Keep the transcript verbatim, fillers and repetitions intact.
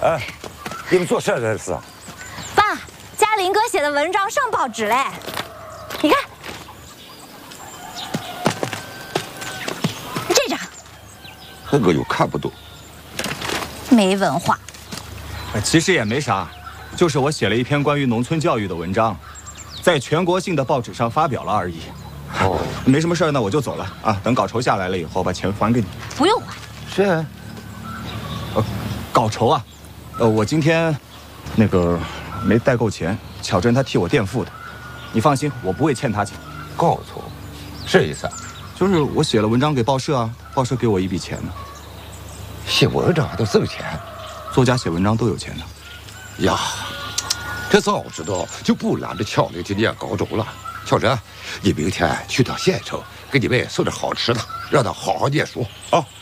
哎，你们做啥这是？ 爸，嘉林哥写的文章上报纸嘞，你看，这张。 我又看不懂。 没文化。 其实也没啥，就是我写了一篇关于农村教育的文章，在全国性的报纸上发表了而已。哦，没什么事儿，那我就走了啊。等稿酬下来了以后，把钱还给你。 不用还。 是。 呃，稿酬啊，呃，我今天那个没带够钱，巧珍她替我垫付的。你放心，我不会欠她钱。 稿酬，什么意思啊？ 就是我写了文章给报社啊，报社给我一笔钱呢。 写文章还都挣钱？ 作家写文章都有钱的。 呀，这早知道就不拦着巧玲去念高中了。巧珍，你明天去趟县城，给你妹送点好吃的，让她好好念书啊。